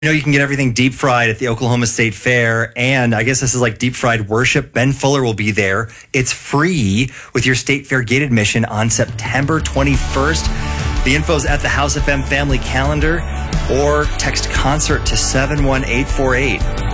You know, you can get everything deep fried at the Oklahoma State Fair, and I guess this is like deep fried worship. Ben Fuller will be there. It's free with your State Fair gate admission on September 21st. The info's at the House FM family calendar, or text concert to 71848.